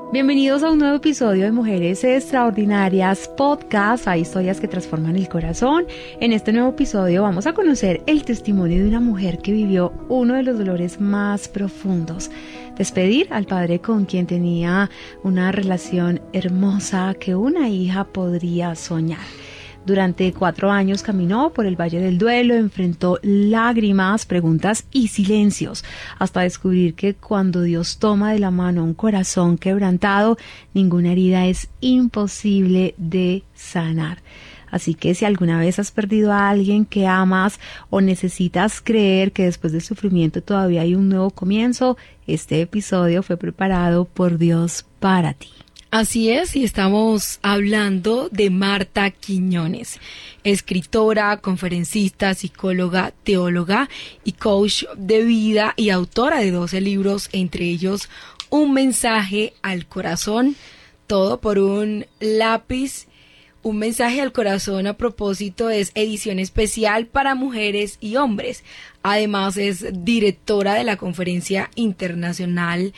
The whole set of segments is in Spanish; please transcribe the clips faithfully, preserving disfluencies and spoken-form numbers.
Bienvenidos a un nuevo episodio de Mujeres Extraordinarias Podcast. Hay historias que transforman el corazón. En este nuevo episodio vamos a conocer el testimonio de una mujer que vivió uno de los dolores más profundos. Despedir al padre con quien tenía una relación hermosa que una hija podría soñar. Durante cuatro años caminó por el Valle del Duelo, enfrentó lágrimas, preguntas y silencios, hasta descubrir que cuando Dios toma de la mano un corazón quebrantado, ninguna herida es imposible de sanar. Así que si alguna vez has perdido a alguien que amas o necesitas creer que después del sufrimiento todavía hay un nuevo comienzo, este episodio fue preparado por Dios para ti. Así es, y estamos hablando de Marta Quiñones, escritora, conferencista, psicóloga, teóloga y coach de vida y autora de doce libros, entre ellos Un mensaje al corazón, todo por un lápiz. Un mensaje al corazón, a propósito, es edición especial para mujeres y hombres. Además es directora de la conferencia internacional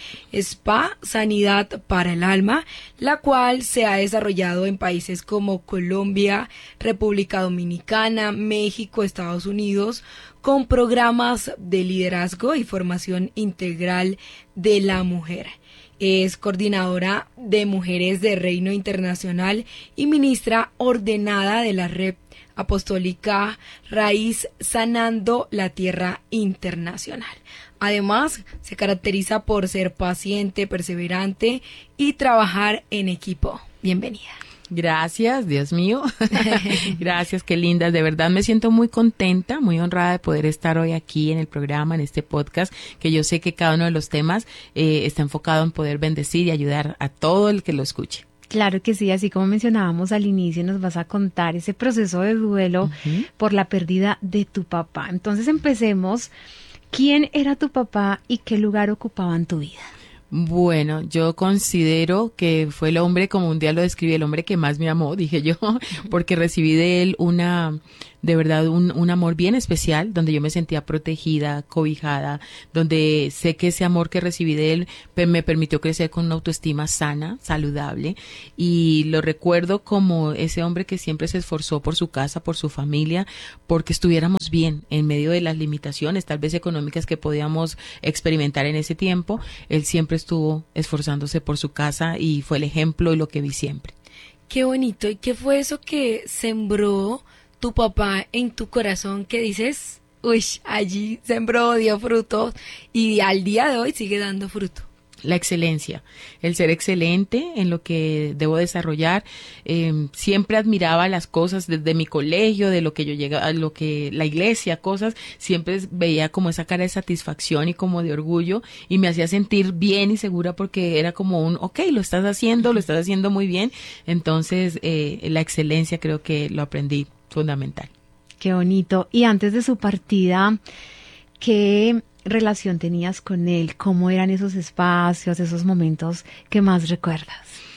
Spa Sanidad para el Alma, la cual se ha desarrollado en países como Colombia, República Dominicana, México, Estados Unidos, con programas de liderazgo y formación integral de la mujer. Es coordinadora de Mujeres de Reino Internacional y ministra ordenada de la Red Apostólica Raíz Sanando la Tierra Internacional. Además, se caracteriza por ser paciente, perseverante y trabajar en equipo. Bienvenida. Gracias, Dios mío. Gracias, qué lindas. De verdad me siento muy contenta, muy honrada de poder estar hoy aquí en el programa, en este podcast, que yo sé que cada uno de los temas eh, está enfocado en poder bendecir y ayudar a todo el que lo escuche. Claro que sí, así como mencionábamos al inicio, nos vas a contar ese proceso de duelo uh-huh. por la pérdida de tu papá. Entonces empecemos. ¿Quién era tu papá y qué lugar ocupaba en tu vida? Bueno, yo considero que fue el hombre, como un día lo describí, el hombre que más me amó, dije yo, porque recibí de él una, de verdad, un, un amor bien especial, donde yo me sentía protegida, cobijada, donde sé que ese amor que recibí de él me permitió crecer con una autoestima sana, saludable, y lo recuerdo como ese hombre que siempre se esforzó por su casa, por su familia, porque estuviéramos bien en medio de las limitaciones, tal vez económicas, que podíamos experimentar en ese tiempo. Él siempre estuvo esforzándose por su casa y fue el ejemplo y lo que vi siempre. Qué bonito. ¿Y qué fue eso que sembró tu papá en tu corazón que dices, uy, allí sembró, dio frutos y al día de hoy sigue dando fruto? La excelencia, el ser excelente en lo que debo desarrollar. Eh, siempre admiraba las cosas desde mi colegio, de lo que yo llegaba, lo que la iglesia, cosas, siempre veía como esa cara de satisfacción y como de orgullo y me hacía sentir bien y segura porque era como un, ok, lo estás haciendo, lo estás haciendo muy bien. Entonces, eh, la excelencia creo que lo aprendí, fundamental. Qué bonito. Y antes de su partida, ¿qué relación tenías con él? ¿Cómo eran esos espacios, esos momentos que más recuerdas?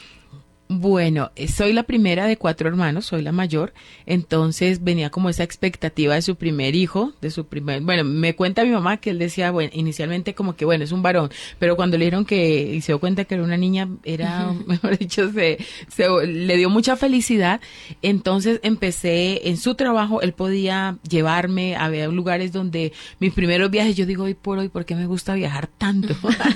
Bueno, soy la primera de cuatro hermanos, soy la mayor, entonces venía como esa expectativa de su primer hijo, de su primer, bueno, me cuenta mi mamá que él decía, bueno, inicialmente como que bueno, es un varón, pero cuando le dijeron que, y se dio cuenta que era una niña, era, uh-huh. mejor dicho, se, se, le dio mucha felicidad, entonces empecé en su trabajo, él podía llevarme a ver lugares donde mis primeros viajes, yo digo, hoy por hoy, ¿por qué me gusta viajar tanto?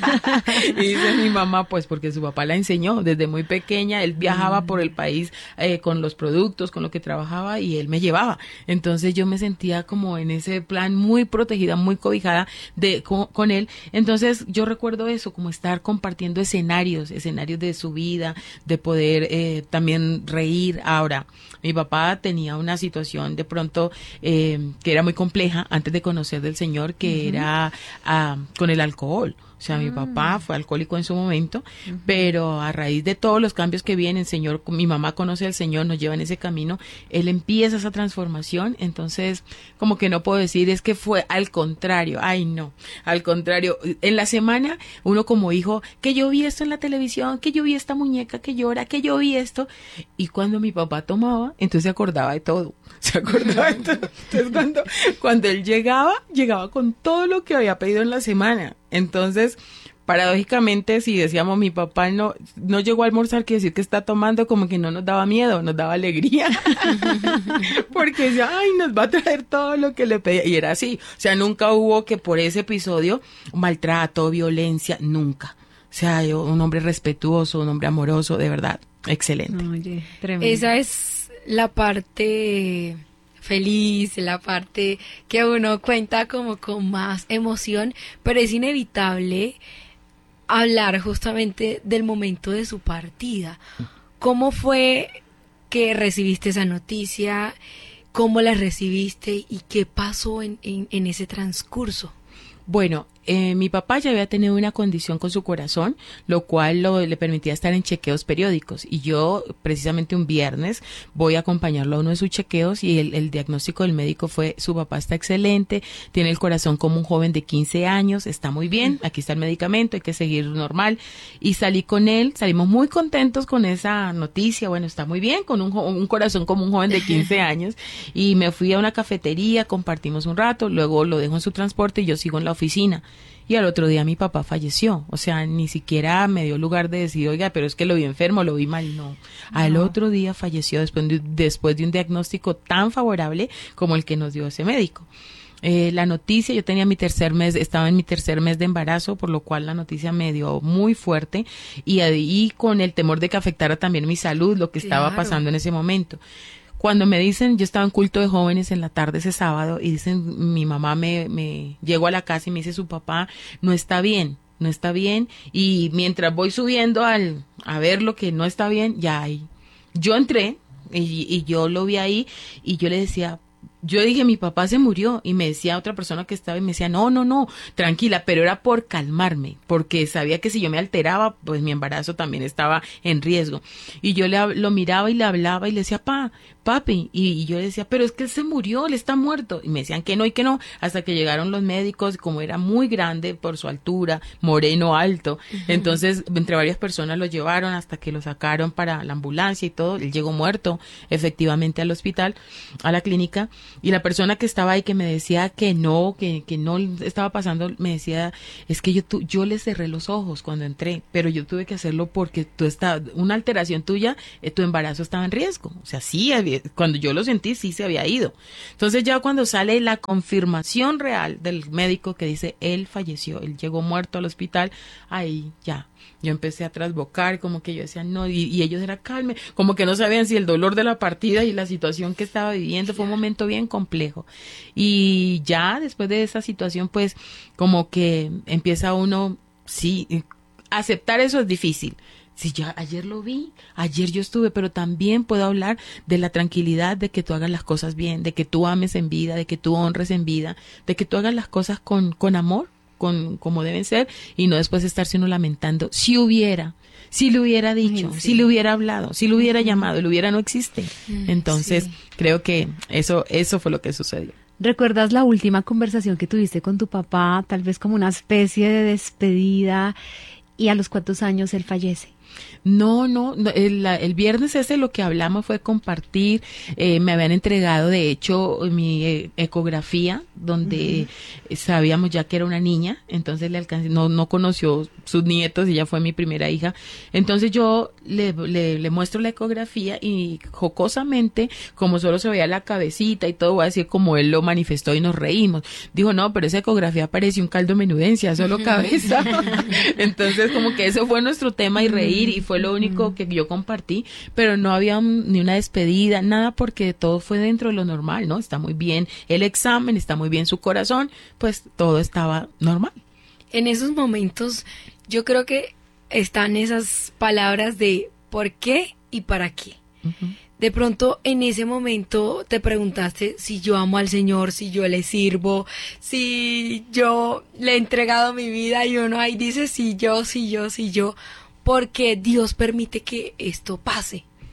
Y dice mi mamá, pues porque su papá la enseñó desde muy pequeña, él viajaba por el país eh, con los productos, con lo que trabajaba y él me llevaba. Entonces yo me sentía como en ese plan muy protegida, muy cobijada de con, con él. Entonces yo recuerdo eso, como estar compartiendo escenarios, escenarios de su vida, de poder eh, también reír. Ahora, mi papá tenía una situación de pronto eh, que era muy compleja antes de conocer del Señor, que uh-huh. era uh, con el alcohol. O sea, mi papá fue alcohólico en su momento, uh-huh. pero a raíz de todos los cambios que vienen, Señor, mi mamá conoce al Señor, nos lleva en ese camino, él empieza esa transformación, entonces como que no puedo decir, es que fue al contrario, ay no, al contrario, en la semana uno como hijo, que yo vi esto en la televisión, que yo vi esta muñeca que llora, que yo vi esto, y cuando mi papá tomaba, entonces se acordaba de todo, se acordaba de todo, entonces cuando, cuando él llegaba, llegaba con todo lo que había pedido en la semana. Entonces, paradójicamente, si decíamos mi papá no, no llegó a almorzar, quiere decir que está tomando, como que no nos daba miedo, nos daba alegría. Porque decía, ay, nos va a traer todo lo que le pedía. Y era así. O sea, nunca hubo que por ese episodio maltrato, violencia, nunca. O sea, yo, un hombre respetuoso, un hombre amoroso, de verdad, excelente. Oye, tremendo. Esa es la parte feliz, la parte que uno cuenta como con más emoción, pero es inevitable hablar justamente del momento de su partida. ¿Cómo fue que recibiste esa noticia? ¿Cómo la recibiste? ¿Y qué pasó en, en, en ese transcurso? Bueno, eh, mi papá ya había tenido una condición con su corazón, lo cual lo, le permitía estar en chequeos periódicos. Y yo, precisamente un viernes, voy a acompañarlo a uno de sus chequeos y el, el diagnóstico del médico fue, su papá está excelente, tiene el corazón como un joven de quince años, está muy bien, aquí está el medicamento, hay que seguir normal. Y salí con él, salimos muy contentos con esa noticia, bueno, está muy bien, con un, un corazón como un joven de quince años. Y me fui a una cafetería, compartimos un rato, luego lo dejo en su transporte y yo sigo en la oficina. Y al otro día mi papá falleció, o sea, ni siquiera me dio lugar de decir, oiga, pero es que lo vi enfermo, lo vi mal, no. Al no. otro día falleció después de, después de un diagnóstico tan favorable como el que nos dio ese médico. Eh, la noticia, yo tenía mi tercer mes, estaba en mi tercer mes de embarazo, por lo cual la noticia me dio muy fuerte y ahí con el temor de que afectara también mi salud, lo que claro. estaba pasando en ese momento. Cuando me dicen, yo estaba en culto de jóvenes en la tarde ese sábado y dicen, mi mamá me, me llegó a la casa y me dice, su papá no está bien, no está bien. Y mientras voy subiendo al, a ver lo que no está bien, ya ahí. Yo entré y, y yo lo vi ahí y yo le decía, yo dije, mi papá se murió, y me decía otra persona que estaba y me decía, no, no, no, tranquila, pero era por calmarme, porque sabía que si yo me alteraba, pues mi embarazo también estaba en riesgo. Y yo le, lo miraba y le hablaba y le decía, pa, papi, y, y yo le decía, pero es que él se murió, él está muerto. Y me decían que no y que no, hasta que llegaron los médicos, como era muy grande por su altura, moreno, alto, uh-huh. entonces entre varias personas lo llevaron hasta que lo sacaron para la ambulancia y todo, él llegó muerto efectivamente al hospital, a la clínica. Y la persona que estaba ahí que me decía que no, que, que no estaba pasando, me decía, es que yo tu, yo le cerré los ojos cuando entré, pero yo tuve que hacerlo porque tú está, una alteración tuya, eh, tu embarazo estaba en riesgo. O sea, sí, había, cuando yo lo sentí, sí se había ido. Entonces ya cuando sale la confirmación real del médico que dice, él falleció, él llegó muerto al hospital, ahí ya. Yo empecé a trasbocar, como que yo decía, no, y, y ellos eran calme, como que no sabían si el dolor de la partida y la situación que estaba viviendo fue un momento bien complejo. Y ya después de esa situación, pues, como que empieza uno, sí, aceptar eso es difícil. Si ya ayer lo vi, ayer yo estuve, pero también puedo hablar de la tranquilidad de que tú hagas las cosas bien, de que tú ames en vida, de que tú honres en vida, de que tú hagas las cosas con, con amor, con como deben ser, y no después estarse uno lamentando. Si hubiera, si le hubiera dicho, sí. si le hubiera hablado, si le hubiera llamado, el hubiera no existe. Entonces, sí. creo que eso, eso fue lo que sucedió. ¿Recuerdas la última conversación que tuviste con tu papá, tal vez como una especie de despedida, y a los cuántos años él fallece? No, no, el, el viernes ese lo que hablamos fue compartir, eh, me habían entregado de hecho mi eh, ecografía, donde uh-huh. sabíamos ya que era una niña, entonces le alcancé, no, no conoció sus nietos, ella fue mi primera hija, entonces yo le, le, le muestro la ecografía y jocosamente, como solo se veía la cabecita y todo, voy a decir como él lo manifestó y nos reímos, dijo, no, pero esa ecografía parece un caldo menudencia, solo cabeza, entonces como que eso fue nuestro tema y reír, y fue lo único que yo compartí, pero no había un, ni una despedida, nada, porque todo fue dentro de lo normal, ¿no? Está muy bien el examen, está muy bien su corazón, pues todo estaba normal. En esos momentos yo creo que están esas palabras de ¿por qué y para qué? Uh-huh. De pronto en ese momento te preguntaste si yo amo al Señor, si yo le sirvo, si yo le he entregado mi vida, y uno ahí dice si yo, si yo, si yo, porque Dios permite que esto pase.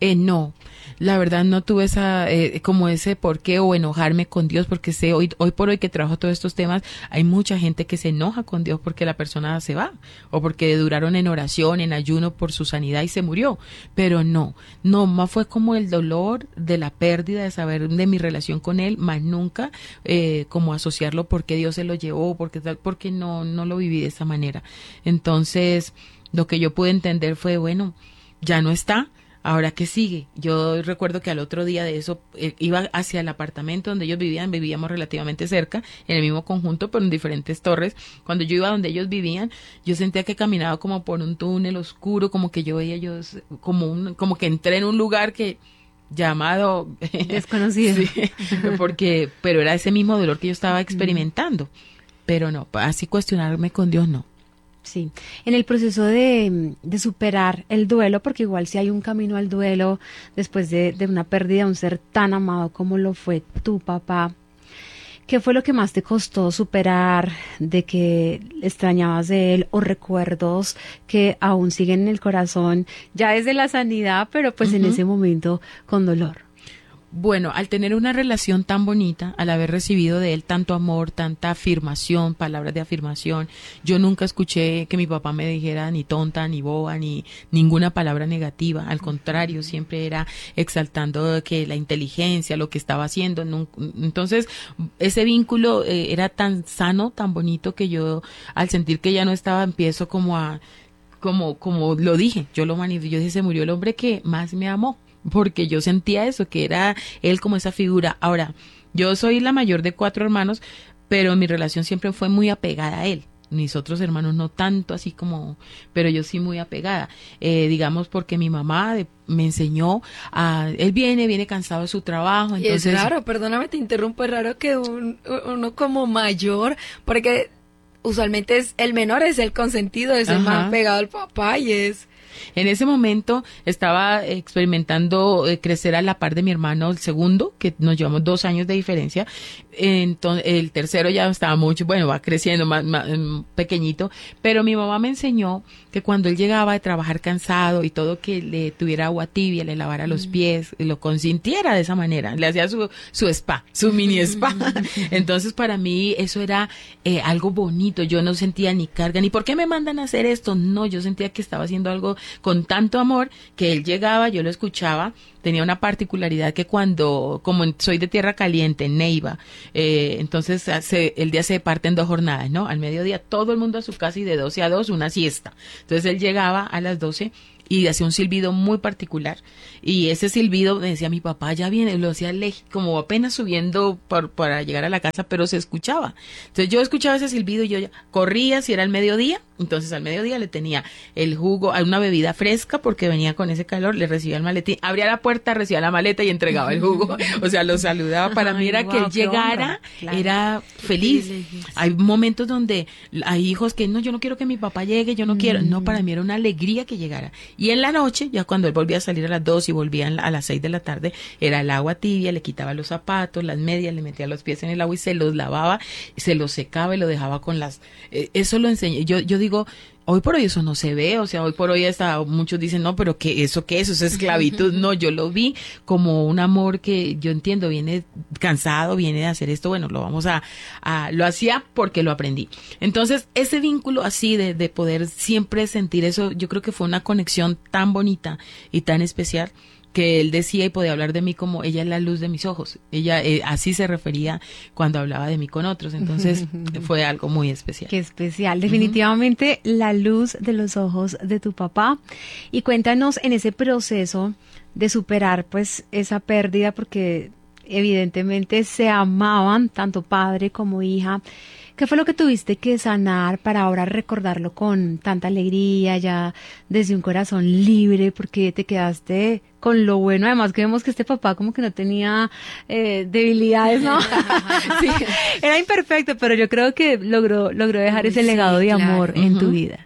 Eh, no, la verdad no tuve esa, eh, como ese por qué o enojarme con Dios, porque sé hoy, hoy por hoy que trabajo todos estos temas, hay mucha gente que se enoja con Dios porque la persona se va, o porque duraron en oración, en ayuno por su sanidad y se murió, pero no, no, más fue como el dolor de la pérdida de saber de mi relación con Él, más nunca eh, como asociarlo porque Dios se lo llevó, porque tal, porque no, no lo viví de esa manera. Entonces, lo que yo pude entender fue, bueno, ya no está. Ahora, ¿qué sigue? Yo recuerdo que al otro día de eso eh, iba hacia el apartamento donde ellos vivían, vivíamos relativamente cerca, en el mismo conjunto, pero en diferentes torres. Cuando yo iba donde ellos vivían, yo sentía que caminaba como por un túnel oscuro, como que yo veía yo, como un, como que entré en un lugar que llamado desconocido. Sí, porque, pero era ese mismo dolor que yo estaba experimentando. Pero no, así cuestionarme con Dios no. Sí, en el proceso de, de superar el duelo, porque igual si hay un camino al duelo después de, de una pérdida de un ser tan amado como lo fue tu papá, ¿qué fue lo que más te costó superar, de que extrañabas de él, o recuerdos que aún siguen en el corazón, ya desde la sanidad, pero pues uh-huh. en ese momento con dolor? Bueno, al tener una relación tan bonita, al haber recibido de él tanto amor, tanta afirmación, palabras de afirmación, yo nunca escuché que mi papá me dijera ni tonta, ni boba, ni ninguna palabra negativa. Al contrario, siempre era exaltando que la inteligencia, lo que estaba haciendo. Entonces, ese vínculo eh, era tan sano, tan bonito, que yo, al sentir que ya no estaba, empiezo como a, como, como lo dije, yo lo manifesté, yo dije, se murió el hombre que más me amó. Porque yo sentía eso, que era él como esa figura. Ahora, yo soy la mayor de cuatro hermanos, pero mi relación siempre fue muy apegada a él. Mis otros hermanos no tanto así como, pero yo sí muy apegada. Eh, digamos porque mi mamá de, me enseñó a, él viene, viene cansado de su trabajo. Entonces, y es raro, perdóname, te interrumpo, es raro que un, uno como mayor, porque usualmente es el menor es el consentido, es el más pegado al papá y es... En ese momento estaba experimentando eh, crecer a la par de mi hermano, el segundo, que nos llevamos dos años de diferencia. Entonces, el tercero ya estaba mucho, bueno, va creciendo más, más pequeñito, pero mi mamá me enseñó que cuando él llegaba de trabajar cansado y todo, que le tuviera agua tibia, le lavara los pies, lo consintiera de esa manera, le hacía su, su spa, su mini spa. Entonces, para mí eso era eh, algo bonito. Yo no sentía ni carga, ni ¿por qué me mandan a hacer esto? No, yo sentía que estaba haciendo algo con tanto amor, que él llegaba, yo lo escuchaba. Tenía una particularidad que cuando, como soy de tierra caliente, en Neiva, eh, entonces se, el día se parte en dos jornadas, ¿no? Al mediodía todo el mundo a su casa y de doce a dos una siesta. Entonces él llegaba a las doce y hacía un silbido muy particular. Y ese silbido, me decía mi papá, ya viene, lo hacía lej- como apenas subiendo por, para llegar a la casa, pero se escuchaba. Entonces yo escuchaba ese silbido y yo ya corría si era el mediodía. Entonces al mediodía le tenía el jugo, una bebida fresca porque venía con ese calor, le recibía el maletín, abría la puerta, recibía la maleta y entregaba el jugo. O sea, lo saludaba. Para Ay, mí era wow, que él llegara, claro. Era feliz. Sí, sí, sí. Hay momentos donde hay hijos que no, yo no quiero que mi papá llegue, yo no mm. quiero. No, para mí era una alegría que llegara. Y en la noche, ya cuando él volvía a salir a las dos y volvía a las seis de la tarde, era el agua tibia, le quitaba los zapatos, las medias, le metía los pies en el agua y se los lavaba, se los secaba y lo dejaba con las... Eh, eso lo enseñé. Yo, yo digo... Hoy por hoy eso no se ve, o sea, hoy por hoy hasta muchos dicen, no, pero ¿qué eso qué es? Eso es esclavitud. No, yo lo vi como un amor que yo entiendo, viene cansado, viene de hacer esto, bueno, lo vamos a, a lo hacía porque lo aprendí. Entonces, ese vínculo así de, de poder siempre sentir eso, yo creo que fue una conexión tan bonita y tan especial, que él decía y podía hablar de mí como ella es la luz de mis ojos. Ella eh, así se refería cuando hablaba de mí con otros. Entonces fue algo muy especial. Qué especial. Definitivamente uh-huh. la luz de los ojos de tu papá. Y cuéntanos en ese proceso de superar pues esa pérdida, porque evidentemente se amaban tanto padre como hija. ¿Qué fue lo que tuviste que sanar para ahora recordarlo con tanta alegría, ya desde un corazón libre, porque te quedaste con lo bueno? Además que vemos que este papá como que no tenía eh, debilidades, ¿no? Sí, era imperfecto, pero yo creo que logró logró dejar ese legado de amor sí, claro. en uh-huh. tu vida.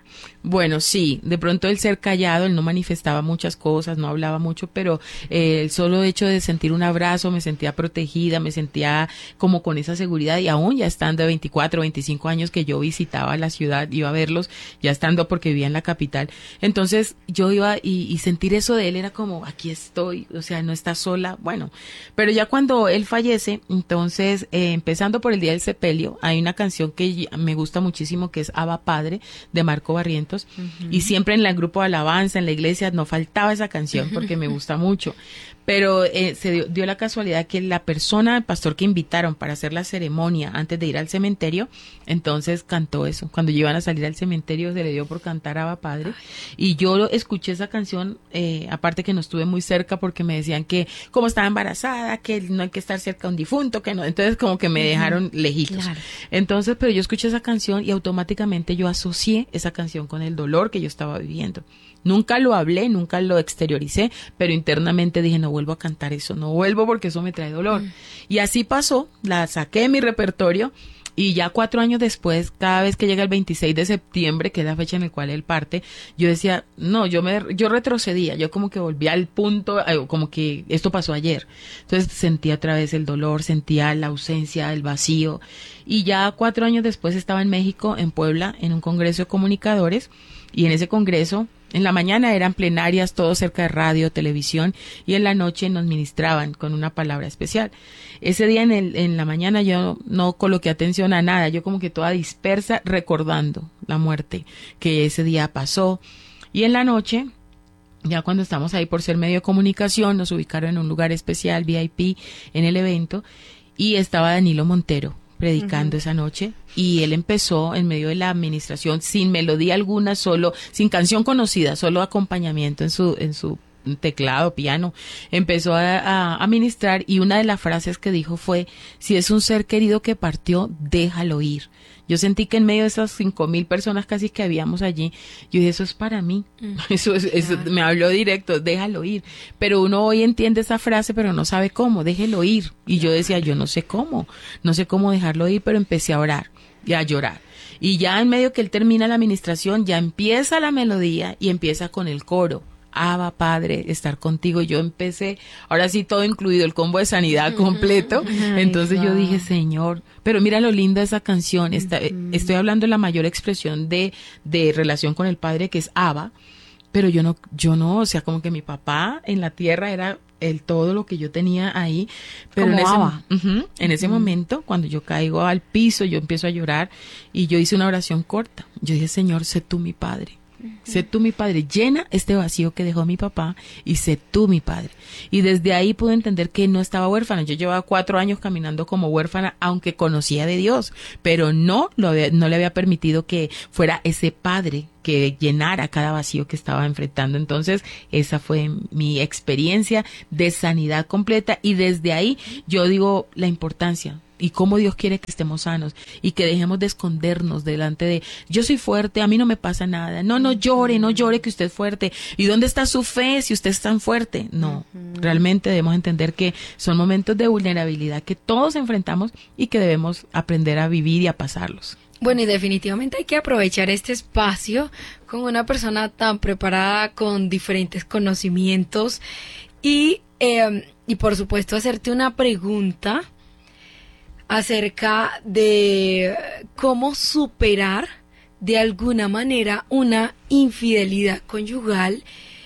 Bueno, sí, de pronto el ser callado, él no manifestaba muchas cosas, no hablaba mucho, pero eh, el solo hecho de sentir un abrazo, me sentía protegida, me sentía como con esa seguridad, y aún ya estando de veinticuatro, veinticinco años que yo visitaba la ciudad, iba a verlos, ya estando porque vivía en la capital, entonces yo iba y, y sentir eso de él era como, aquí estoy, o sea, no está sola, bueno, pero ya cuando él fallece, entonces, eh, empezando por el día del sepelio, hay una canción que me gusta muchísimo que es Abba Padre, de Marco Barrientos. Uh-huh. Y siempre en el grupo de alabanza, en la iglesia, no faltaba esa canción porque me gusta mucho. Pero eh, se dio, dio la casualidad que la persona, el pastor que invitaron para hacer la ceremonia antes de ir al cementerio, entonces cantó eso. Cuando iban a salir al cementerio se le dio por cantar Abba Padre. Y yo escuché esa canción, eh, aparte que no estuve muy cerca porque me decían que como estaba embarazada, que no hay que estar cerca a un difunto, que no. Entonces como que me dejaron lejitos. Claro. Entonces, pero yo escuché esa canción y automáticamente yo asocié esa canción con el dolor que yo estaba viviendo. Nunca lo hablé, nunca lo exterioricé, pero internamente dije, no vuelvo a cantar eso, no vuelvo porque eso me trae dolor. Mm. Y así pasó, la saqué de mi repertorio y ya cuatro años después, cada vez que llega el veintiséis de septiembre, que es la fecha en la cual él parte, yo decía, no, yo me yo retrocedía, yo como que volvía al punto, como que esto pasó ayer. Entonces sentía otra vez el dolor, sentía la ausencia, el vacío. Y ya cuatro años después estaba en México, en Puebla, en un congreso de comunicadores, y en ese congreso, en la mañana eran plenarias, todo cerca de radio, televisión, y en la noche nos ministraban con una palabra especial. Ese día en, el, en la mañana yo no coloqué atención a nada, yo como que toda dispersa recordando la muerte que ese día pasó. Y en la noche, ya cuando estamos ahí por ser medio de comunicación, nos ubicaron en un lugar especial, V I P, en el evento, y estaba Danilo Montero predicando uh-huh. esa noche, y él empezó en medio de la administración sin melodía alguna, solo, sin canción conocida, solo acompañamiento en su, en su teclado, piano, empezó a, a, a ministrar, y una de las frases que dijo fue, si es un ser querido que partió, déjalo ir. Yo sentí que en medio de esas cinco mil personas casi que habíamos allí, yo dije, eso es para mí, mm. eso, es, eso me habló directo, déjalo ir. Pero uno hoy entiende esa frase, pero no sabe cómo, déjelo ir. Y yo decía, yo no sé cómo, no sé cómo dejarlo ir, pero empecé a orar y a llorar. Y ya en medio que él termina la administración, ya empieza la melodía y empieza con el coro. Abba, Padre, estar contigo. Yo empecé, ahora sí todo incluido, el combo de sanidad completo. Ay, entonces wow. Yo dije, Señor, pero mira lo linda esa canción. Está, uh-huh. Estoy hablando de la mayor expresión de, de relación con el Padre, que es Abba, pero yo no, yo no, o sea, como que mi papá en la tierra era el todo lo que yo tenía ahí. Pero como en ese, Abba. Uh-huh, en ese uh-huh. momento, cuando yo caigo al piso, yo empiezo a llorar y yo hice una oración corta. Yo dije, Señor, sé tú mi Padre. Sé tú mi Padre, llena este vacío que dejó mi papá y sé tú mi Padre. Y desde ahí pude entender que no estaba huérfana. Yo llevaba cuatro años caminando como huérfana, aunque conocía de Dios, pero no, lo había, no le había permitido que fuera ese Padre que llenara cada vacío que estaba enfrentando. Entonces, esa fue mi experiencia de sanidad completa, y desde ahí yo digo la importancia y cómo Dios quiere que estemos sanos y que dejemos de escondernos delante de, yo soy fuerte, a mí no me pasa nada, no, no llore, no llore que usted es fuerte, ¿y dónde está su fe si usted es tan fuerte? No, uh-huh. Realmente debemos entender que son momentos de vulnerabilidad que todos enfrentamos y que debemos aprender a vivir y a pasarlos. Bueno, y definitivamente hay que aprovechar este espacio con una persona tan preparada, con diferentes conocimientos, y, eh, y por supuesto hacerte una pregunta acerca de cómo superar de alguna manera una infidelidad conyugal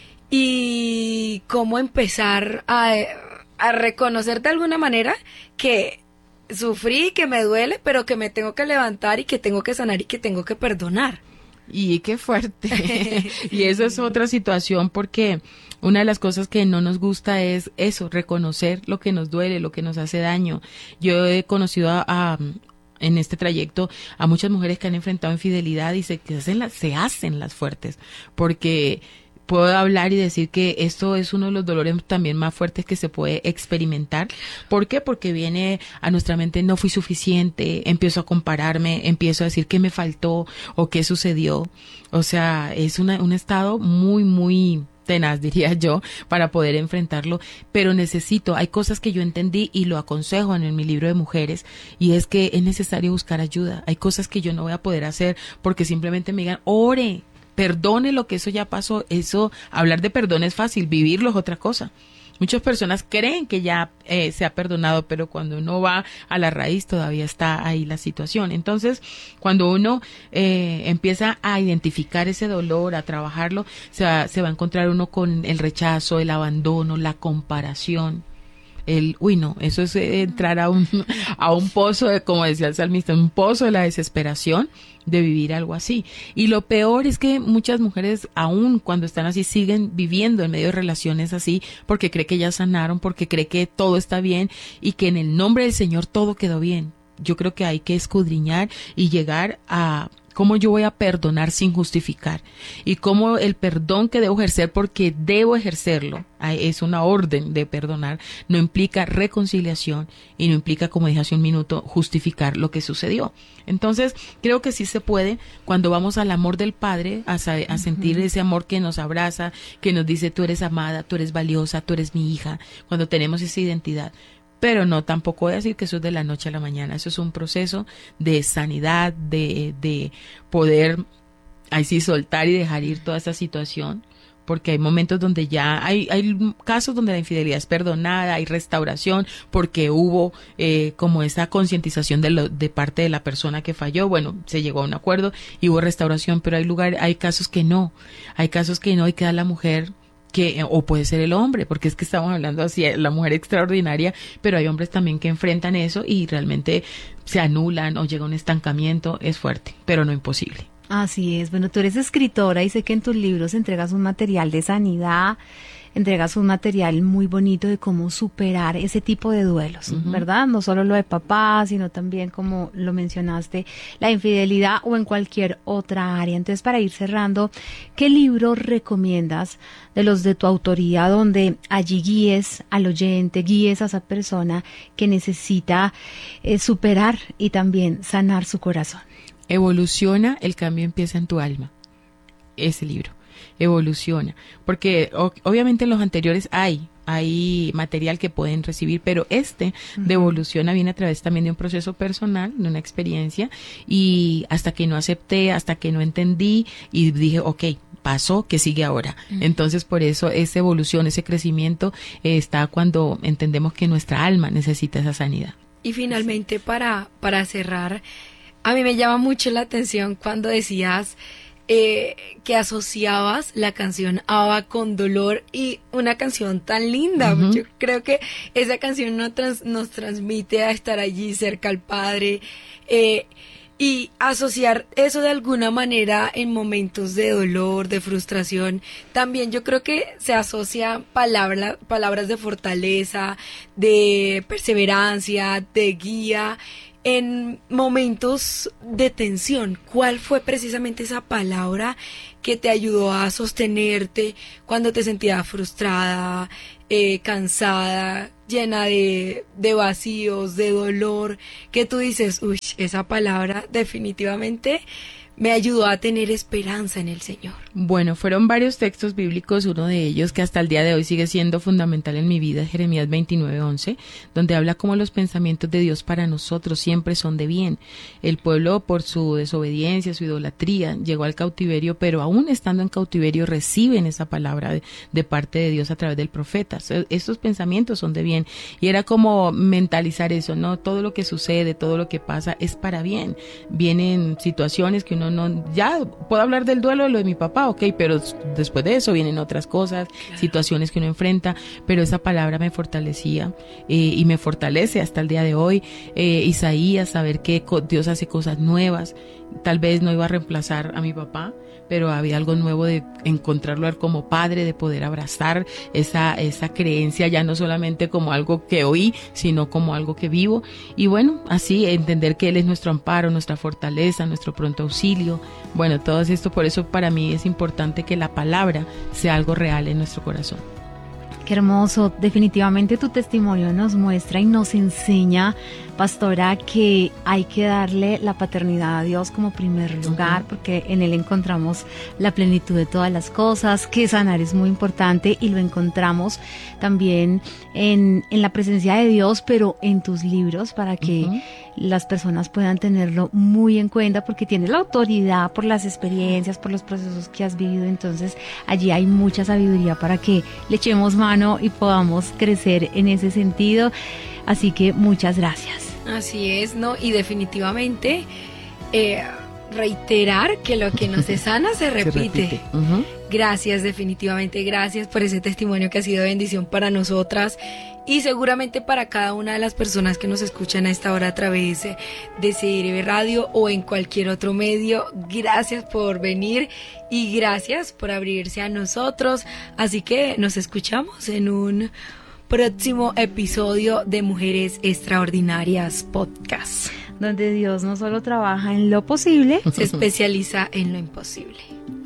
y cómo empezar a, a reconocer de alguna manera que sufrí, que me duele, pero que me tengo que levantar y que tengo que sanar y que tengo que perdonar. Y qué fuerte. Y eso es otra situación, porque una de las cosas que no nos gusta es eso, reconocer lo que nos duele, lo que nos hace daño. Yo he conocido a, a en este trayecto a muchas mujeres que han enfrentado infidelidad y se, que hacen las, se hacen las fuertes, porque puedo hablar y decir que esto es uno de los dolores también más fuertes que se puede experimentar. ¿Por qué? Porque viene a nuestra mente, no fui suficiente, empiezo a compararme, empiezo a decir qué me faltó o qué sucedió. O sea, es una, un estado muy, muy tenaz, diría yo, para poder enfrentarlo, pero necesito, hay cosas que yo entendí y lo aconsejo en, en mi libro de mujeres, y es que es necesario buscar ayuda. Hay cosas que yo no voy a poder hacer porque simplemente me digan, ore, perdone lo que eso ya pasó. Eso, hablar de perdón es fácil, vivirlo es otra cosa. Muchas personas creen que ya eh, se ha perdonado, pero cuando uno va a la raíz todavía está ahí la situación. Entonces, cuando uno eh, empieza a identificar ese dolor, a trabajarlo, se va, se va a encontrar uno con el rechazo, el abandono, la comparación. El, uy, no, eso es entrar a un, a un pozo, de, como decía el salmista, un pozo de la desesperación de vivir algo así. Y lo peor es que muchas mujeres, aún cuando están así, siguen viviendo en medio de relaciones así, porque cree que ya sanaron, porque cree que todo está bien y que en el nombre del Señor todo quedó bien. Yo creo que hay que escudriñar y llegar a cómo yo voy a perdonar sin justificar y cómo el perdón que debo ejercer porque debo ejercerlo, es una orden de perdonar, no implica reconciliación y no implica, como dije hace un minuto, justificar lo que sucedió. Entonces, creo que sí se puede cuando vamos al amor del Padre, a, a sentir uh-huh. ese amor que nos abraza, que nos dice tú eres amada, tú eres valiosa, tú eres mi hija, cuando tenemos esa identidad. Pero no, tampoco voy a decir que eso es de la noche a la mañana. Eso es un proceso de sanidad, de, de poder, ahí sí, soltar y dejar ir toda esa situación. Porque hay momentos donde ya, hay, hay casos donde la infidelidad es perdonada, hay restauración, porque hubo eh, como esa concientización de, lo, de parte de la persona que falló. Bueno, se llegó a un acuerdo y hubo restauración, pero hay lugar, hay casos que no. Hay casos que no, y queda la mujer que, o puede ser el hombre, porque es que estamos hablando así, la mujer extraordinaria, pero hay hombres también que enfrentan eso y realmente se anulan o llega un estancamiento. Es fuerte, pero no imposible. Así es. Bueno, tú eres escritora y sé que en tus libros entregas un material de sanidad, entregas un material muy bonito de cómo superar ese tipo de duelos, uh-huh. ¿verdad? No solo lo de papá, sino también, como lo mencionaste, la infidelidad o en cualquier otra área. Entonces, para ir cerrando, ¿qué libro recomiendas de los de tu autoría donde allí guíes al oyente, guíes a esa persona que necesita eh, superar y también sanar su corazón? Evoluciona, el cambio empieza en tu alma. Ese libro. Evoluciona, porque o, obviamente en los anteriores hay, hay material que pueden recibir, pero este uh-huh. de Evoluciona viene a través también de un proceso personal, de una experiencia, y hasta que no acepté, hasta que no entendí, y dije, ok, pasó, ¿qué sigue ahora? Uh-huh. Entonces, por eso esa evolución, ese crecimiento eh, está cuando entendemos que nuestra alma necesita esa sanidad. Y finalmente, para, para cerrar, a mí me llama mucho la atención cuando decías Eh, que asociabas la canción Abba con dolor, y una canción tan linda. Uh-huh. Yo creo que esa canción nos, trans, nos transmite a estar allí cerca al Padre, eh, y asociar eso de alguna manera en momentos de dolor, de frustración. También yo creo que se asocia palabra, palabras de fortaleza, de perseverancia, de guía en momentos de tensión. ¿Cuál fue precisamente esa palabra que te ayudó a sostenerte cuando te sentías frustrada, eh, cansada, llena de, de vacíos, de dolor, que tú dices, uy, esa palabra definitivamente me ayudó a tener esperanza en el Señor? Bueno, fueron varios textos bíblicos, uno de ellos que hasta el día de hoy sigue siendo fundamental en mi vida, Jeremías veintinueve once, donde habla como los pensamientos de Dios para nosotros siempre son de bien. El pueblo, por su desobediencia, su idolatría, llegó al cautiverio, pero aún estando en cautiverio reciben esa palabra de, de parte de Dios a través del profeta. Estos pensamientos son de bien, y era como mentalizar eso, ¿no? Todo lo que sucede, todo lo que pasa es para bien. Vienen situaciones que uno no, ya puedo hablar del duelo de lo de mi papá, ok, pero después de eso vienen otras cosas, claro. situaciones que uno enfrenta, pero esa palabra me fortalecía eh, y me fortalece hasta el día de hoy. eh, Isaías, saber que Dios hace cosas nuevas. Tal vez no iba a reemplazar a mi papá, pero había algo nuevo de encontrarlo a él como padre, de poder abrazar esa, esa creencia, ya no solamente como algo que oí, sino como algo que vivo. Y bueno, así entender que Él es nuestro amparo, nuestra fortaleza, nuestro pronto auxilio. Bueno, todo esto, por eso para mí es importante que la palabra sea algo real en nuestro corazón. Qué hermoso. Definitivamente tu testimonio nos muestra y nos enseña, pastora, que hay que darle la paternidad a Dios como primer lugar, uh-huh. porque en Él encontramos la plenitud de todas las cosas, que sanar es muy importante, y lo encontramos también en, en la presencia de Dios, pero en tus libros, para que uh-huh. las personas puedan tenerlo muy en cuenta porque tienes la autoridad por las experiencias, por los procesos que has vivido. Entonces allí hay mucha sabiduría para que le echemos mano y podamos crecer en ese sentido. Así que muchas gracias. Así es, ¿no? Y definitivamente eh, reiterar que lo que no se sana se repite. Se repite. Uh-huh. Gracias, definitivamente gracias por ese testimonio que ha sido bendición para nosotras y seguramente para cada una de las personas que nos escuchan a esta hora a través de C R B Radio o en cualquier otro medio. Gracias por venir y gracias por abrirse a nosotros. Así que nos escuchamos en un próximo episodio de Mujeres Extraordinarias Podcast, donde Dios no solo trabaja en lo posible, se especializa en lo imposible.